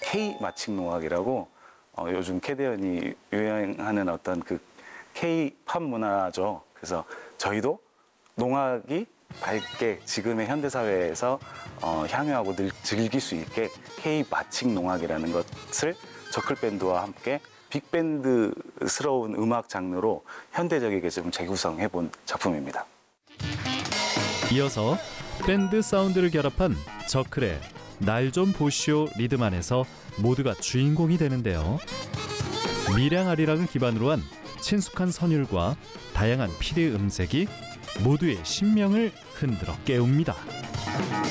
K 마칭 농악이라고 요즘 캐대언이 유행하는 어떤 그 K-팝 문화죠. 그래서 저희도 농악이 밝게 지금의 현대사회에서 향유하고 즐길 수 있게 K 마칭 농악이라는 것을 저클밴드와 함께 빅밴드스러운 음악 장르로 현대적이게 좀 재구성해 본 작품입니다. 이어서 밴드 사운드를 결합한 저클의 날 좀 보시오 리듬 안에서 모두가 주인공이 되는데요. 밀양아리랑을 기반으로 한 친숙한 선율과 다양한 피리 음색이 모두의 심령을 흔들어 깨웁니다.